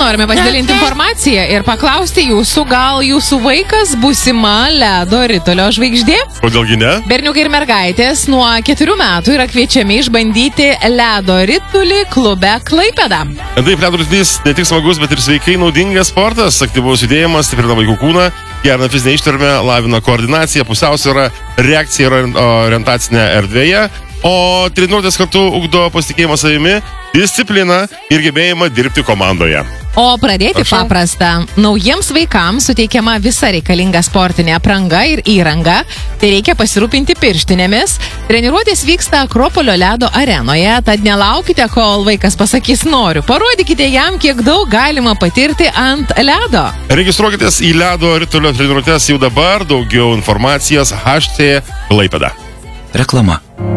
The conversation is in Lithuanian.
norime pasidalinti informaciją ir paklausti jūsų, gal jūsų vaikas būsima ledo ritulio žvaigždė? Kodėlgi ne? Berniukai ir mergaitės nuo 4 metų yra kviečiami išbandyti ledo ritulį klube Klaipėda. Taip, ledo ritulis ne tik smagus, bet ir sveikai naudingas sportas, aktyvus judėjimas, stiprina vaikų kūną, gerina fizinę ištvermę, lavina koordinaciją, pusiausvyrą, reakciją ir orientacinę erdvėje, o treniruotės kartu ugdo pasitikėjimą savimi, discipliną ir gebėjimą dirbti komandoje. O pradėti paprasta. Naujiems vaikams suteikiama visa reikalinga sportinė apranga ir įranga. Tai reikia pasirūpinti pirštinėmis. Treniruotės vyksta Akropolio ledo arenoje, tad nelaukite, kol vaikas pasakys noriu. Parodykite jam, kiek daug galima patirti ant ledo. Registruokitės į ledo ritulio treniruotės jau dabar, daugiau informacijos HC Klaipėda. Reklama.